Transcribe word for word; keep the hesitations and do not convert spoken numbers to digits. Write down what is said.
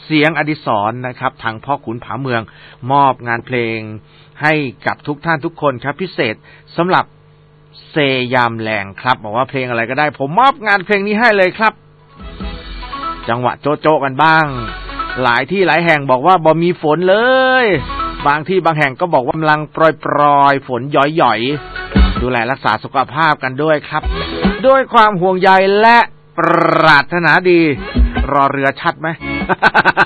เสียงอดิศรนะครับทางพ่อขุนผาเมืองมอบงานเพลงให้กับทุกท่านทุกคนครับพิเศษสำหรับเซยามแรงครับบอกว่าเพลงอะไรก็ได้ผมมอบงานเพลงนี้ให้เลยครับจังหวะโจ๊ะโจ๊ะกันบ้างหลายที่หลายแห่งบอกว่าบ่มีฝนเลยบางที่บางแห่งก็บอกว่ากำลังปรอยๆฝนหย่อยๆดูแลรักษาสุขภาพกันด้วยครับด้วยความห่วงใยและปรารถนาดีรอเรือชัดไหม